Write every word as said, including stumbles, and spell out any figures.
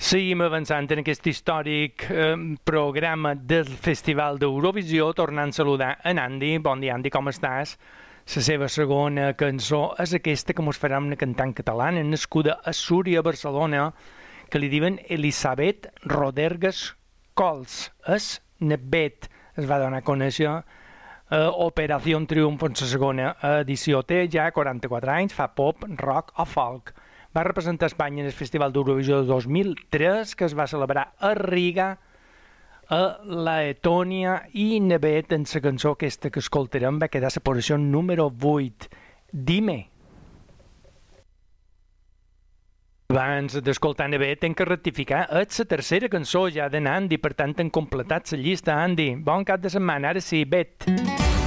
Seguim avançant en aquest històric eh, programa del Festival d'Eurovisió, tornant a saludar en Andy. Bon dia, Andy, com estàs? La seva segona cançó és aquesta que mos farà una cantant catalana nascuda a Súria, Barcelona, que li diuen Elisabet Rodergues Cols. És Nebet. Es va donar a conèixer a Operació Triunfo en la segona edició. Té ja quaranta-quatre anys, fa pop, rock o folk. Va representar Espanya en el Festival d'Eurovisió de dos mil tres, que es va celebrar a Riga, a Letònia, i Nebet, en la cançó aquesta que escoltarem, va quedar a la posició número vuit. Dime. Abans d'escoltar Nebet, hem que rectificar. És la tercera cançó ja d'en Andy, per tant hem completat la llista, Andy. Bon cap de setmana, ara sí, Bet.